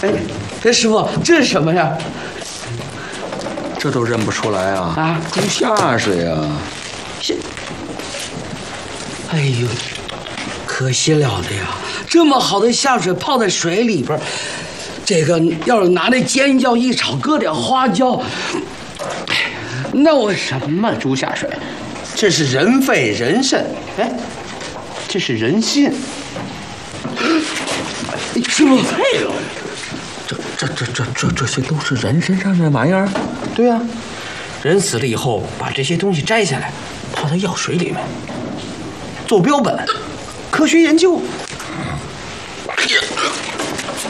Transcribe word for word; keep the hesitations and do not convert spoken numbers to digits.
哎，这师傅，这是什么呀？ 这都认不出来啊！ 啊， 猪下水啊！ 是。哎呦，可惜了的呀！这么好的下水泡在水里边，这个要是拿那尖椒一炒，搁点花椒，那我什么猪下水？这是人肺人肾，哎，这是人心。 师傅， 配了。 这这这这这这些都是人身上的玩意儿？ 对呀、啊，人死了以后，把这些东西摘下来，泡在药水里面，做标本，科学研究。